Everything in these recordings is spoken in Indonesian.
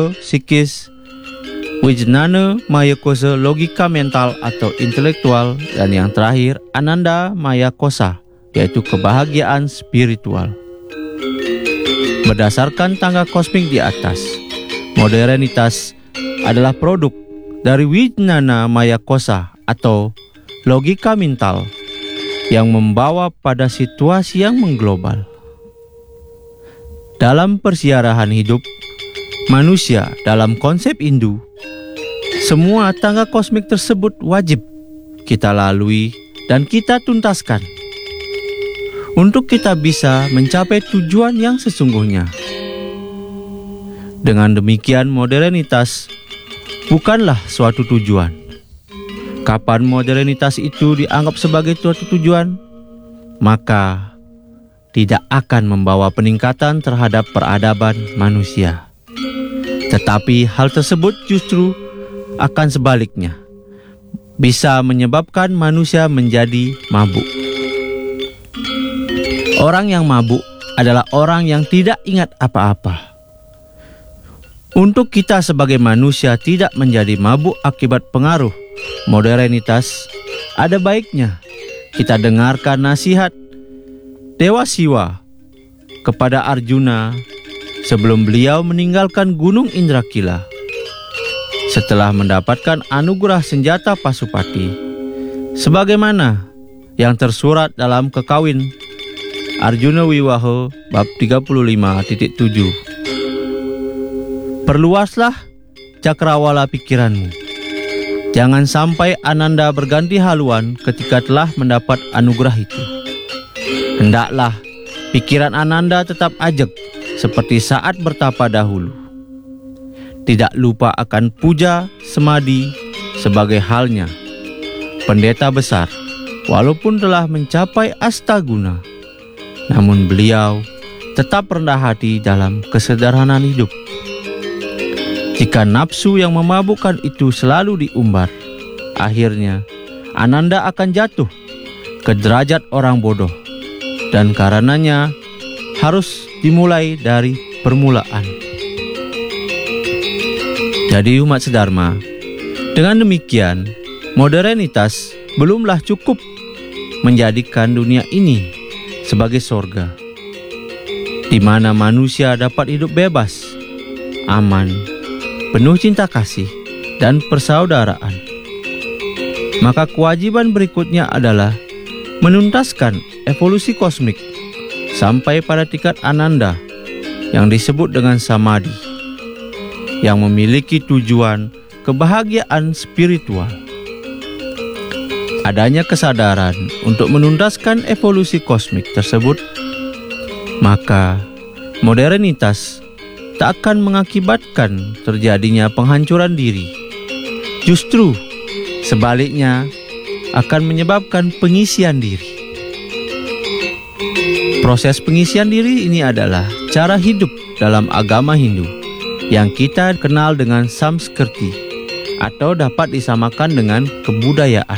psikis, Wijnana Maya Kosa logika mental atau intelektual, dan yang terakhir Ananda Maya Kosa, yaitu kebahagiaan spiritual. Berdasarkan tangga kosmik di atas, modernitas adalah produk dari Wijnana Maya Kosa atau logika mental yang membawa pada situasi yang mengglobal. Dalam persiarahan hidup manusia dalam konsep Hindu, semua tangga kosmik tersebut wajib kita lalui dan kita tuntaskan untuk kita bisa mencapai tujuan yang sesungguhnya. Dengan demikian, modernitas bukanlah suatu tujuan. Kapan modernitas itu dianggap sebagai suatu tujuan, maka tidak akan membawa peningkatan terhadap peradaban manusia. Tetapi hal tersebut justru akan sebaliknya, bisa menyebabkan manusia menjadi mabuk. Orang yang mabuk adalah orang yang tidak ingat apa-apa. Untuk kita sebagai manusia tidak menjadi mabuk akibat pengaruh modernitas, ada baiknya kita dengarkan nasihat Dewa Siwa kepada Arjuna sebelum beliau meninggalkan Gunung Indrakila. Setelah mendapatkan anugerah senjata Pasupati, sebagaimana yang tersurat dalam Kekawin Arjuna Wiwaha bab 35.7. Perluaslah cakrawala pikiranmu. Jangan sampai Ananda berganti haluan ketika telah mendapat anugerah itu. Hendaklah pikiran Ananda tetap ajak seperti saat bertapa dahulu. Tidak lupa akan puja semadi sebagai halnya pendeta besar, walaupun telah mencapai astaguna, namun beliau tetap rendah hati dalam kesederhanaan hidup. Jika nafsu yang memabukkan itu selalu diumbar, akhirnya Ananda akan jatuh ke derajat orang bodoh. Dan karenanya harus dimulai dari permulaan. Jadi umat sedharma, dengan demikian modernitas belumlah cukup menjadikan dunia ini sebagai sorga, di mana manusia dapat hidup bebas, aman, penuh cinta kasih dan persaudaraan. Maka kewajiban berikutnya adalah menuntaskan evolusi kosmik sampai pada tingkat Ananda yang disebut dengan Samadhi, yang memiliki tujuan kebahagiaan spiritual. Adanya kesadaran untuk menuntaskan evolusi kosmik tersebut, maka modernitas tak akan mengakibatkan terjadinya penghancuran diri. Justru sebaliknya akan menyebabkan pengisian diri. Proses pengisian diri ini adalah cara hidup dalam agama Hindu yang kita kenal dengan Samskriti atau dapat disamakan dengan kebudayaan.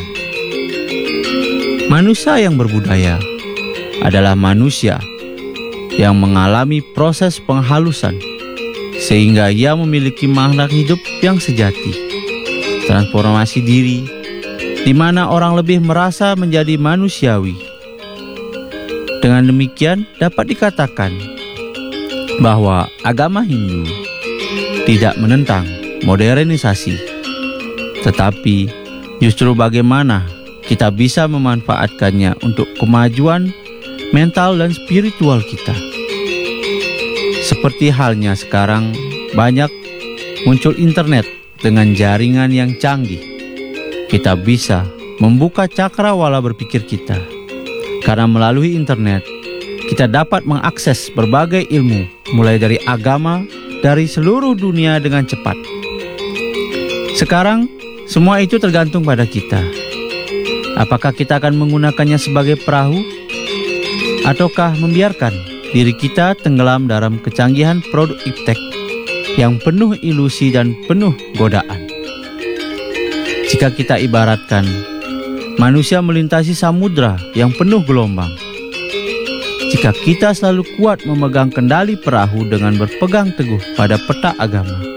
Manusia yang berbudaya adalah manusia yang mengalami proses penghalusan sehingga ia memiliki makna hidup yang sejati, transformasi diri, di mana orang lebih merasa menjadi manusiawi. Dengan demikian dapat dikatakan bahwa agama Hindu tidak menentang modernisasi, tetapi justru bagaimana kita bisa memanfaatkannya untuk kemajuan mental dan spiritual kita. Seperti halnya sekarang banyak muncul internet dengan jaringan yang canggih. Kita bisa membuka cakrawala berpikir kita, karena melalui internet kita dapat mengakses berbagai ilmu, mulai dari agama, dari seluruh dunia dengan cepat. Sekarang semua itu tergantung pada kita. Apakah kita akan menggunakannya sebagai perahu, ataukah membiarkan diri kita tenggelam dalam kecanggihan produk iptek yang penuh ilusi dan penuh godaan. Jika kita ibaratkan manusia melintasi samudra yang penuh gelombang, jika kita selalu kuat memegang kendali perahu dengan berpegang teguh pada peta agama,